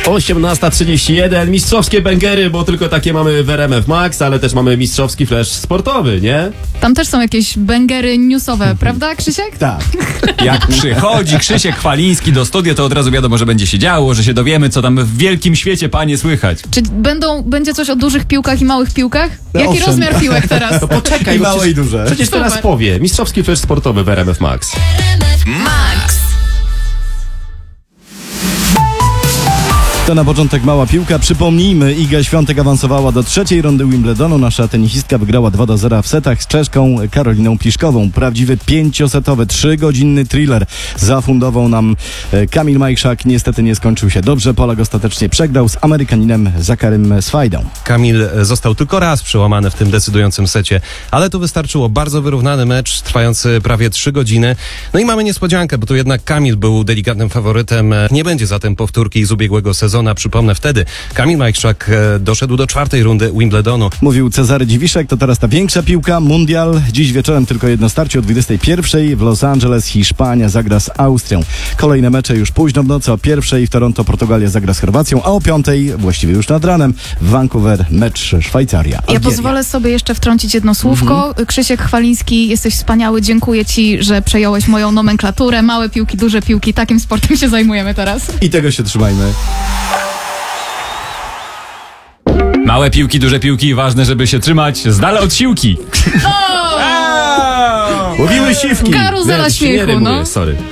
18:31, mistrzowskie bęgery, bo tylko takie mamy w RMF Max, ale też mamy mistrzowski flash sportowy, nie? Tam też są jakieś bęgery newsowe, prawda, Krzysiek? Tak. Jak przychodzi Krzysiek Chwaliński do studia, to od razu wiadomo, że będzie się działo, że się dowiemy, co tam w wielkim świecie, panie, słychać. Czy będzie coś o dużych piłkach i małych piłkach? Jaki owszem. rozmiar piłek teraz? To poczekaj, I bo małe, przecież- i duże. Przecież teraz Super. powie. Mistrzowski flash sportowy w RMF Max. Max. To na początek mała piłka. Przypomnijmy, Iga Świątek awansowała do trzeciej rundy Wimbledonu. Nasza tenisistka wygrała 2-0 w setach z Czeszką Karoliną Pliszkową. Prawdziwy 5-setowy, 3-godzinny thriller zafundował nam Kamil Majchrzak. Niestety nie skończył się dobrze. Polak ostatecznie przegrał z Amerykaninem Zacharym Swajdą. Kamil został tylko raz przełamany w tym decydującym secie, ale tu wystarczyło. Bardzo wyrównany mecz, trwający prawie 3 godziny. No i mamy niespodziankę, bo tu jednak Kamil był delikatnym faworytem. Nie będzie zatem powtórki z ubiegłego sezonu. Przypomnę, wtedy Kamil Majchrzak doszedł do czwartej rundy Wimbledonu. Mówił Cezary Dziwiszek, to teraz ta większa piłka. Mundial. Dziś wieczorem tylko jedno starcie o 21:00 w Los Angeles. Hiszpania zagra z Austrią. Kolejne mecze już późno w nocy. O 1:00 w Toronto Portugalia zagra z Chorwacją, a o 5:00, właściwie już nad ranem, w Vancouver mecz Szwajcaria. Ja Algieria. pozwolę sobie jeszcze wtrącić jedno słówko. Krzysiek Chwaliński, jesteś wspaniały. Dziękuję ci, że przejąłeś moją nomenklaturę. Małe piłki, duże piłki. Takim sportem się zajmujemy teraz. I tego się trzymajmy. Małe piłki, duże piłki, ważne, żeby się trzymać z dala od siłki. Mówiły siwki. Karuzela Nie, śmiechu, nie rymuję, no. sorry.